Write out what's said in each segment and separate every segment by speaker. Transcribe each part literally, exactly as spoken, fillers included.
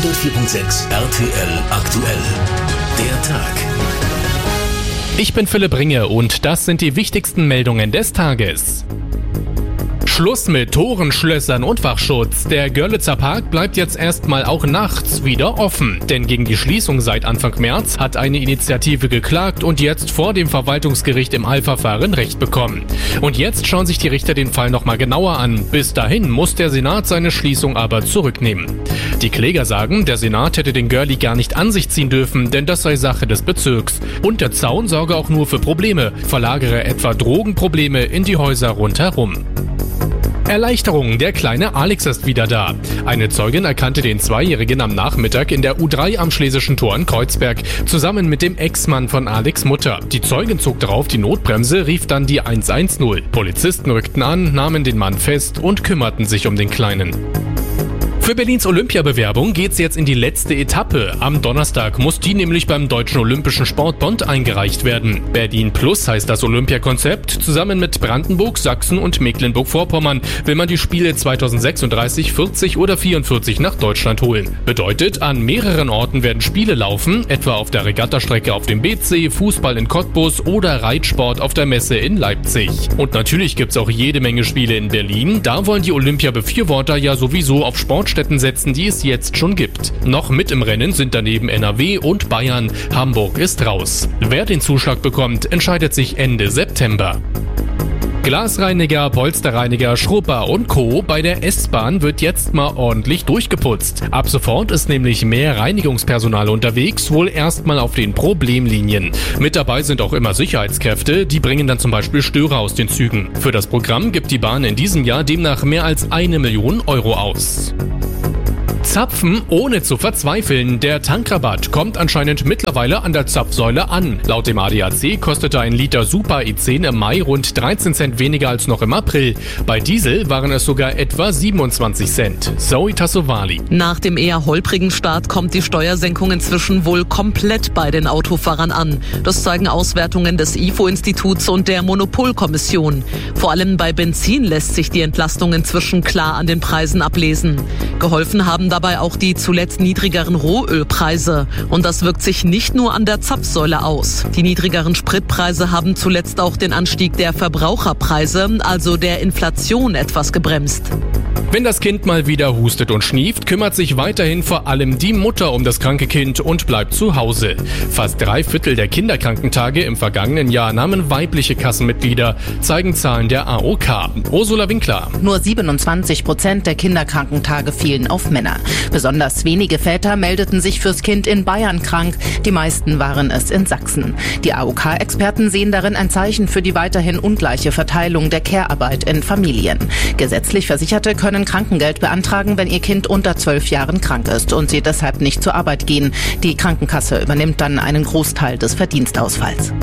Speaker 1: hundertvier Komma sechs R T L aktuell. Der Tag.
Speaker 2: Ich bin Philipp Ringe und das sind die wichtigsten Meldungen des Tages. Schluss mit Toren, Schlössern und Wachschutz. Der Görlitzer Park bleibt jetzt erstmal auch nachts wieder offen. Denn gegen die Schließung seit Anfang März hat eine Initiative geklagt und jetzt vor dem Verwaltungsgericht im Eilverfahren Recht bekommen. Und jetzt schauen sich die Richter den Fall nochmal genauer an. Bis dahin muss der Senat seine Schließung aber zurücknehmen. Die Kläger sagen, der Senat hätte den Görli gar nicht an sich ziehen dürfen, denn das sei Sache des Bezirks. Und der Zaun sorge auch nur für Probleme, verlagere etwa Drogenprobleme in die Häuser rundherum. Erleichterung, der kleine Alex ist wieder da. Eine Zeugin erkannte den Zweijährigen am Nachmittag in der U drei am Schlesischen Tor in Kreuzberg, zusammen mit dem Ex-Mann von Alex' Mutter. Die Zeugin zog darauf die Notbremse, rief dann die eins eins null. Polizisten rückten an, nahmen den Mann fest und kümmerten sich um den Kleinen. Für Berlins Olympiabewerbung geht's jetzt in die letzte Etappe. Am Donnerstag muss die nämlich beim Deutschen Olympischen Sportbund eingereicht werden. Berlin Plus heißt das Olympiakonzept. Zusammen mit Brandenburg, Sachsen und Mecklenburg-Vorpommern will man die Spiele zweitausendsechsunddreißig, vierzig oder vierundvierzig nach Deutschland holen. Bedeutet, an mehreren Orten werden Spiele laufen, etwa auf der Regattastrecke auf dem B C, Fußball in Cottbus oder Reitsport auf der Messe in Leipzig. Und natürlich gibt's auch jede Menge Spiele in Berlin. Da wollen die Olympiabefürworter ja sowieso auf Sport Städten setzen, die es jetzt schon gibt. Noch mit im Rennen sind daneben N R W und Bayern. Hamburg ist raus. Wer den Zuschlag bekommt, entscheidet sich Ende September. Glasreiniger, Polsterreiniger, Schrubber und Co. Bei der S-Bahn wird jetzt mal ordentlich durchgeputzt. Ab sofort ist nämlich mehr Reinigungspersonal unterwegs, wohl erstmal auf den Problemlinien. Mit dabei sind auch immer Sicherheitskräfte, die bringen dann zum Beispiel Störer aus den Zügen. Für das Programm gibt die Bahn in diesem Jahr demnach mehr als eine Million Euro aus. Zapfen ohne zu verzweifeln. Der Tankrabatt kommt anscheinend mittlerweile an der Zapfsäule an. Laut dem A D A C kostete ein Liter Super E zehn im Mai rund dreizehn Cent weniger als noch im April. Bei Diesel waren es sogar etwa siebenundzwanzig Cent. Zoe Tassovali.
Speaker 3: Nach dem eher holprigen Start kommt die Steuersenkung inzwischen wohl komplett bei den Autofahrern an. Das zeigen Auswertungen des I F O-Instituts und der Monopolkommission. Vor allem bei Benzin lässt sich die Entlastung inzwischen klar an den Preisen ablesen. Geholfen haben dabei auch die zuletzt niedrigeren Rohölpreise. Und das wirkt sich nicht nur an der Zapfsäule aus. Die niedrigeren Spritpreise haben zuletzt auch den Anstieg der Verbraucherpreise, also der Inflation, etwas gebremst.
Speaker 2: Wenn das Kind mal wieder hustet und schnieft, kümmert sich weiterhin vor allem die Mutter um das kranke Kind und bleibt zu Hause. Fast drei Viertel der Kinderkrankentage im vergangenen Jahr nahmen weibliche Kassenmitglieder, zeigen Zahlen der A O K. Ursula Winkler.
Speaker 4: Nur siebenundzwanzig Prozent der Kinderkrankentage fielen auf Männer. Besonders wenige Väter meldeten sich fürs Kind in Bayern krank. Die meisten waren es in Sachsen. Die A O K-Experten sehen darin ein Zeichen für die weiterhin ungleiche Verteilung der Care-Arbeit in Familien. Gesetzlich Versicherte können Krankengeld beantragen, wenn ihr Kind unter zwölf Jahren krank ist und sie deshalb nicht zur Arbeit gehen. Die Krankenkasse übernimmt dann einen Großteil des Verdienstausfalls.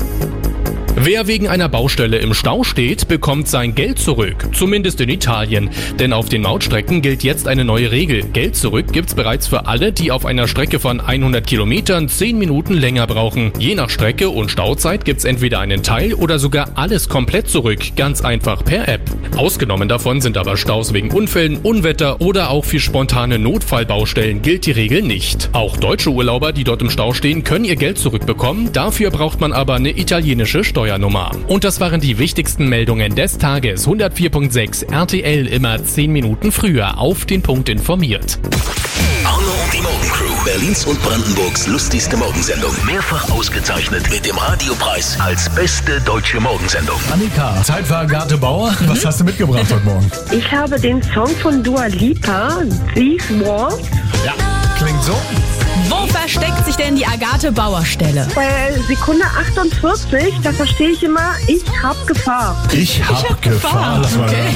Speaker 2: Wer wegen einer Baustelle im Stau steht, bekommt sein Geld zurück. Zumindest in Italien. Denn auf den Mautstrecken gilt jetzt eine neue Regel. Geld zurück gibt's bereits für alle, die auf einer Strecke von hundert Kilometern zehn Minuten länger brauchen. Je nach Strecke und Stauzeit gibt's entweder einen Teil oder sogar alles komplett zurück. Ganz einfach per App. Ausgenommen davon sind aber Staus wegen Unfällen, Unwetter oder auch für spontane Notfallbaustellen gilt die Regel nicht. Auch deutsche Urlauber, die dort im Stau stehen, können ihr Geld zurückbekommen. Dafür braucht man aber eine italienische Steuernummer. Und das waren die wichtigsten Meldungen des Tages. hundertvier Komma sechs R T L immer zehn Minuten früher auf den Punkt informiert.
Speaker 1: Arno und die Morgencrew. Berlins und Brandenburgs lustigste Morgensendung. Mehrfach ausgezeichnet mit dem Radiopreis als beste deutsche Morgensendung.
Speaker 5: Annika, Zeit für Agathe Bauer. Mhm. Was hast du mitgebracht heute Morgen?
Speaker 6: Ich habe den Song von Dua Lipa, These Walls.
Speaker 5: Ja, klingt so.
Speaker 7: Wo versteckt sich denn die Agathe Bauer Stelle?
Speaker 6: Bei Sekunde achtundvierzig, da verstehe ich immer, ich hab Gefahr.
Speaker 5: Ich hab, ich hab Gefahr. Gefahr. Lass mal
Speaker 7: okay.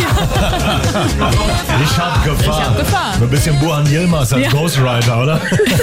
Speaker 5: Ja. Ich hab Gefahr.
Speaker 7: Ich hab Gefahr.
Speaker 5: Ein bisschen Burhan Yilmaz als ja. Ghostwriter, oder?